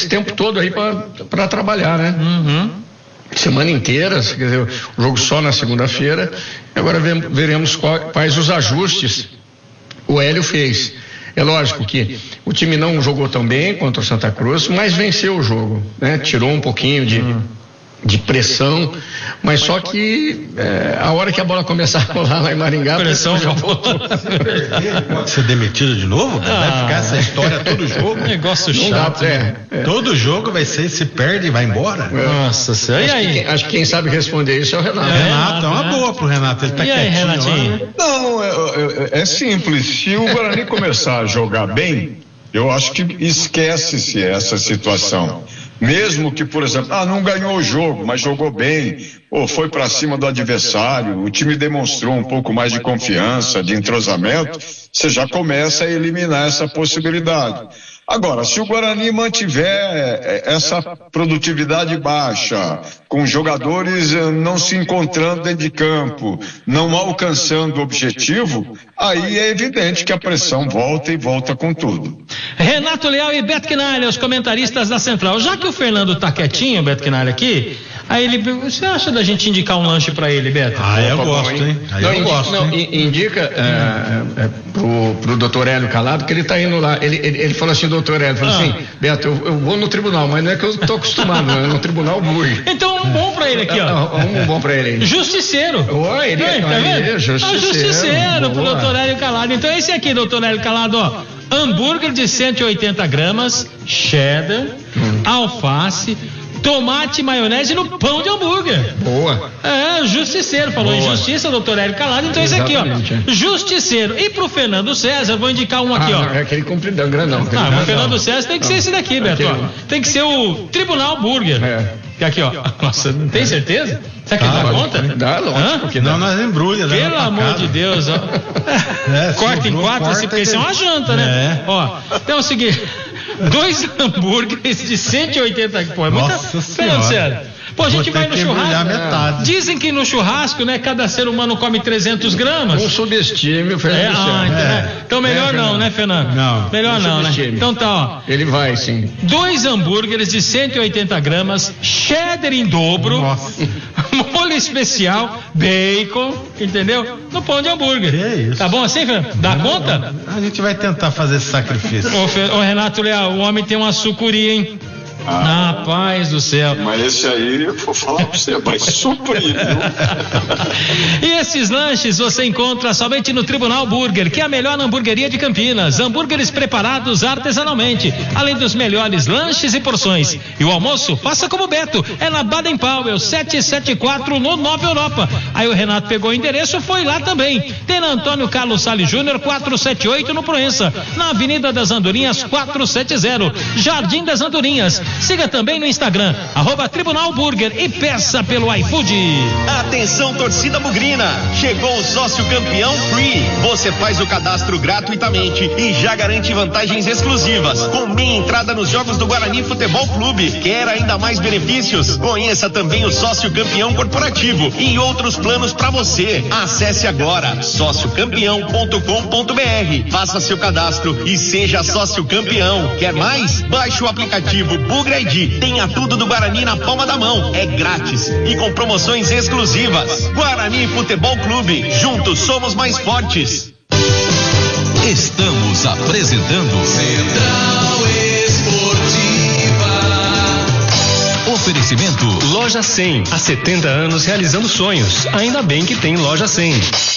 esse tempo todo aí para trabalhar, né? Semana inteira, quer dizer, o jogo só na segunda-feira. Agora veremos quais os ajustes o Hélio fez. É lógico que o time não jogou tão bem contra o Santa Cruz, mas venceu o jogo, né? Tirou um pouquinho de pressão, mas só que a hora que a bola começar a rolar lá em Maringá, a pressão já voltou. Pode ser demitido de novo? Vai ficar essa história todo jogo? Negócio chato. Todo jogo vai ser, se perde e vai embora. Nossa senhora. E aí? Acho que quem sabe responder isso é o Renato. Renato, é uma boa pro Renato. Ele tá e aí, Renatinho? Não, é simples. Se o Guarani começar a jogar bem, eu acho que esquece-se essa situação. Mesmo que, por exemplo, não ganhou o jogo, mas jogou bem, foi para cima do adversário, o time demonstrou um pouco mais de confiança, de entrosamento, você já começa a eliminar essa possibilidade. Agora, se o Guarani mantiver essa produtividade baixa, com jogadores não se encontrando dentro de campo, não alcançando o objetivo, aí é evidente que a pressão volta e volta com tudo. Renato Leal e Beto Quinalha, os comentaristas da Central. Já que o Fernando tá quietinho, Beto Quinalha, aqui, aí ele, você acha da gente indicar um lanche pra ele, Beto? Eu gosto, hein? Indica pro doutor Hélio Calado que ele tá indo lá. Ele falou assim, doutor Hélio, falou assim, Beto, eu vou no tribunal, mas não é que eu tô acostumado, não, é no tribunal burro. Então, um bom pra ele aqui, ó. Um bom pra ele. Justiceiro. Oi, tá vendo? Justiceiro pro boa. doutor Hélio Calado. Então, esse aqui, doutor Hélio Calado, ó. Hambúrguer de 180 gramas, cheddar, alface, tomate e maionese no pão de hambúrguer. Boa. Justiceiro, falou em justiça, doutor Hélio Calado, então esse aqui, ó, Justiceiro. E pro Fernando César, vou indicar um aqui, ó. É aquele compridão, grandão. O Fernando César tem que ser esse daqui, Beto, ó. Tem que ser o Tribunal Burger. Aqui, ó. Nossa, não tem certeza? Será que ele dá conta? Dá, lógico. Não, nós embrulha. Pelo amor de Deus, ó. Corta em quatro, assim, porque isso é uma janta, né? Ó, então é o seguinte, 2 hambúrgueres de 180, pô, é muita... Fernando César. Pô, a gente vai no churrasco. Dizem que no churrasco, né, cada ser humano come 300 gramas. Não subestime o Fernando César. Então melhor não, né, Fernando? Não. Melhor não, né? Então tá, ó. Ele vai, sim. 2 hambúrgueres de 180 gramas, cheddar em dobro, molho especial, bacon, entendeu? No pão de hambúrguer. É isso. Tá bom assim, Fernando? Dá conta? A gente vai tentar fazer esse sacrifício. Ô Renato Leal, o homem tem uma sucuri, hein? Paz do céu. Mas esse aí, eu vou falar pra você, vai suprir, viu? E esses lanches você encontra somente no Tribunal Burger, que é a melhor hamburgueria de Campinas. Hambúrgueres preparados artesanalmente, além dos melhores lanches e porções. E o almoço, faça como o Beto, é na Baden Powell, 774 no Nova Europa. Aí o Renato pegou o endereço, foi lá também. Tem na Antônio Carlos Salles Júnior, 478 no Proença, na Avenida das Andorinhas, 470, Jardim das Andorinhas. Siga também no Instagram, @Tribunal Burger, e peça pelo iFood. Atenção, torcida bugrina, chegou o sócio campeão Free. Você faz o cadastro gratuitamente e já garante vantagens exclusivas, com meia entrada nos jogos do Guarani Futebol Clube. Quer ainda mais benefícios? Conheça também o sócio campeão corporativo e outros planos para você. Acesse agora sociocampeão.com.br, faça seu cadastro e seja sócio campeão. Quer mais? Baixe o aplicativo Bugra ID. Tenha tudo do Guarani na palma da mão. É grátis e com promoções exclusivas. Guarani Futebol Clube. Juntos somos mais fortes. Estamos apresentando Central Esportiva. Oferecimento Loja 100. Há 70 anos realizando sonhos. Ainda bem que tem Loja 100.